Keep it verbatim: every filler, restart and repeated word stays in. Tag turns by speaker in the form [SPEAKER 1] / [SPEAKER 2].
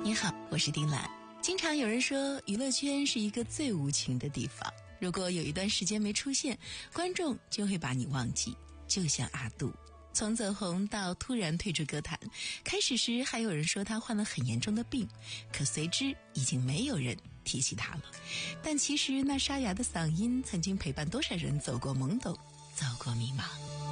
[SPEAKER 1] 你好，我是丁兰。经常有人说娱乐圈是一个最无情的地方，如果有一段时间没出现，观众就会把你忘记。就像阿杜，从走红到突然退出歌坛，开始时还有人说他患了很严重的病，可随之已经没有人提起他了。但其实那沙哑的嗓音曾经陪伴多少人走过懵懂，走过迷茫。